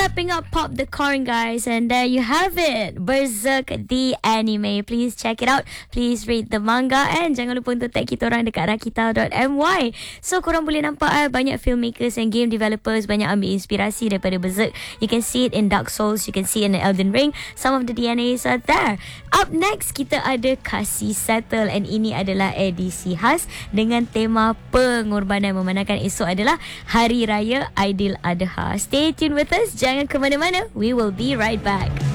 wrapping up Pop the Corn, guys, and there you have it, Berserk the anime. Please check it out. Please read the manga, and jangan lupa untuk tag kita orang dekat rakita.my. So korang boleh nampak banyak filmmakers and game developers banyak ambil inspirasi daripada Berserk. You can see it in Dark Souls, you can see it in Elden Ring. Some of the DNAs are there. Up next, kita ada Kasih Settle, and ini adalah edisi khas dengan tema pengorbanan memandangkan esok adalah Hari Raya Aidiladha. Stay tuned with us, jangan ke mana-mana. We will be right back.